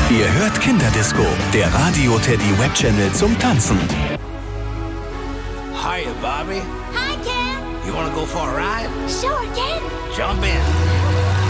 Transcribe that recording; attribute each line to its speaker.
Speaker 1: Ihr hört Kinderdisco, der Radio Teddy Web Channel zum Tanzen.
Speaker 2: Hiya, Bobby.
Speaker 3: Hi, Ken.
Speaker 2: You wanna go for a ride?
Speaker 3: Sure, Ken.
Speaker 2: Jump in.